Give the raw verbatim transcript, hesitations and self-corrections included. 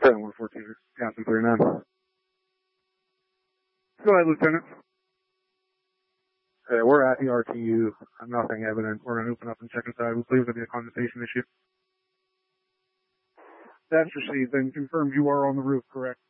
seven one four two, Captain thirty-nine. Go ahead, Lieutenant. Okay, we're at the R T U. Nothing evident. We're going to open up and check inside. We believe it'll be a condensation issue. That's received. Then confirmed you are on the roof, correct?